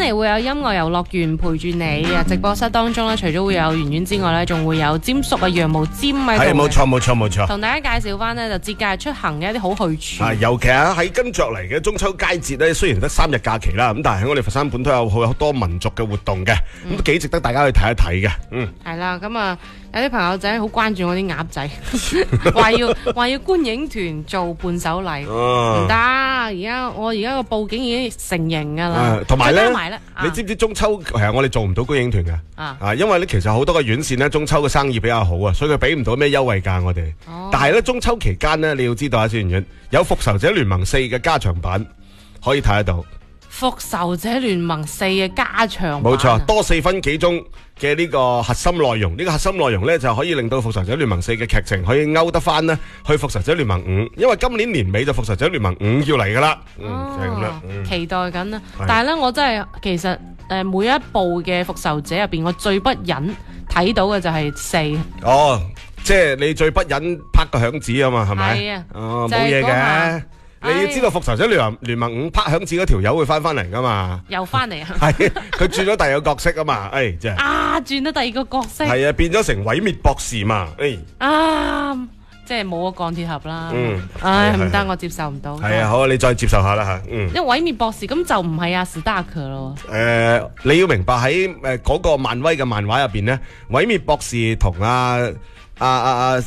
嚟會有音樂遊樂園陪住你啊！直播室當中咧，除咗會有圓圓之外咧，仲會有詹叔啊、羊毛尖喺度。 係冇錯。 同大家介紹翻呢，就節假日出行嘅一啲好去處。 尤其喺跟着嚟嘅中秋佳節咧，雖然得3日假期啦，咁但係喺我哋佛山本土有好多民族嘅活動嘅，咁都幾值得大家去睇一睇嘅。 係啦，咁啊有啲朋友仔好關注我啲鴨仔，話要觀影團做伴手禮，唔得。我而家個報警已經成型噶啦。 同埋咧，你知唔知中秋其實我哋做唔到觀影團嘅？因為咧其實好多個院線咧中秋嘅生意比較好啊，所以佢俾唔到咩優惠價我哋。但係咧中秋期間咧，你要知道啊，小圓圓有復仇者聯盟4嘅加長版可以睇得到。 復仇者聯盟4嘅加長版， 冇錯，多4分幾鐘嘅呢個核心內容。呢個核心內容咧就可以令到復仇者聯盟4嘅劇情可以勾得翻呢去復仇者聯盟5，因為今年年尾就復仇者聯盟5要嚟噶啦。就係咁啦。 期待緊啦。但係咧，我真係其實每一部嘅復仇者入邊，我最不忍睇到嘅就係4。 哦，即係你最不忍拍個響指啊嘛，係咪？ 係啊。 冇嘢嘅。你要知道復仇者聯盟5拍響指嗰條友會翻嚟噶嘛？又翻嚟啊？係，佢轉咗第二個角色啊嘛，真係。轉咗第二個角色。係啊，變咗成毀滅博士嘛， 即係冇咗鋼鐵俠啦。唔得，我接受唔到。 係啊，好，你再接受下啦吓。 因為毀滅博士咁就唔係阿史達克咯。 你要明白喺嗰個漫威嘅漫畫入邊咧，毀滅博士同